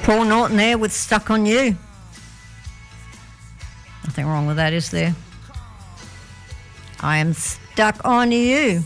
Paul Norton there with Stuck on You. Nothing wrong with that, is there? I am stuck on you.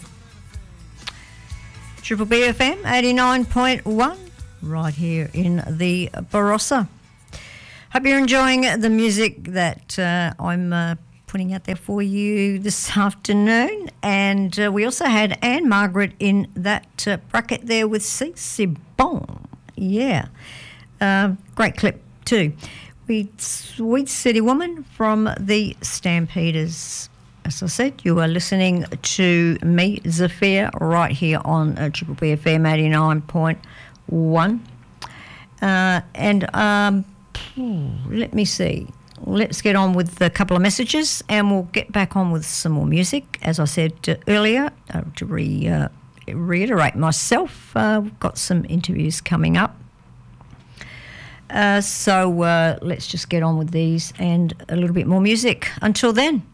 Triple BFM 89.1 right here in the Barossa. Hope you're enjoying the music that I'm putting out there for you this afternoon. And we also had Anne Margaret in that bracket there with C'est Bon. Yeah. Great clip too. Sweet City Woman from the Stampeders. As I said, you are listening to me, Zafir, right here on Triple BFM 89.1. Let me see. Let's get on with a couple of messages and we'll get back on with some more music. As I said earlier, to reiterate myself, we've got some interviews coming up. So let's just get on with these and a little bit more music. Until then.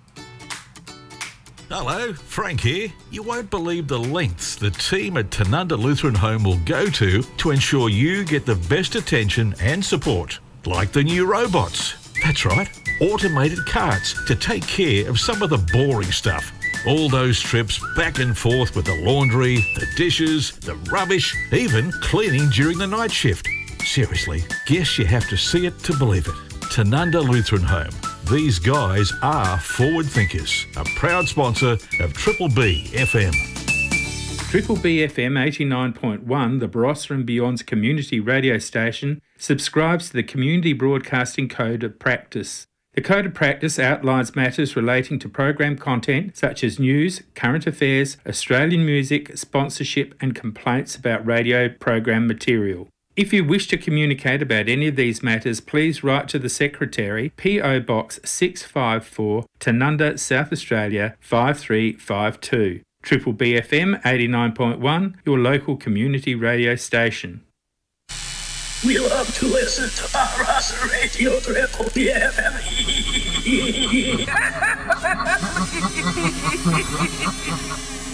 Hello, Frank here. You won't believe the lengths the team at Tanunda Lutheran Home will go to ensure you get the best attention and support. Like the new robots. That's right, automated carts to take care of some of the boring stuff. All those trips back and forth with the laundry, the dishes, the rubbish, even cleaning during the night shift. Seriously, guess you have to see it to believe it. Tanunda Lutheran Home. These guys are forward thinkers. A proud sponsor of Triple B FM. Triple B FM 89.1, the Barossa and Beyond's community radio station, subscribes to the Community Broadcasting Code of Practice. The Code of Practice outlines matters relating to program content such as news, current affairs, Australian music, sponsorship and complaints about radio program material. If you wish to communicate about any of these matters, please write to the Secretary, P.O. Box 654, Tanunda, South Australia 5352. Triple BFM 89.1, your local community radio station. We love to listen to Barossa Radio Triple BFM.